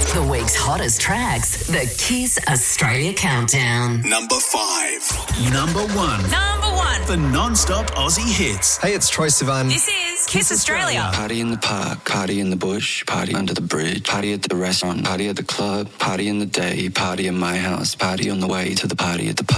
The week's hottest tracks, the Kiss Australia Countdown. Number 5. Number 1. The non-stop Aussie hits. Hey, it's Troye Sivan. This is Kiss Australia. Party in the park, party in the bush, party under the bridge, party at the restaurant, party at the club, party in the day, party in my house, party on the way to the party at the park.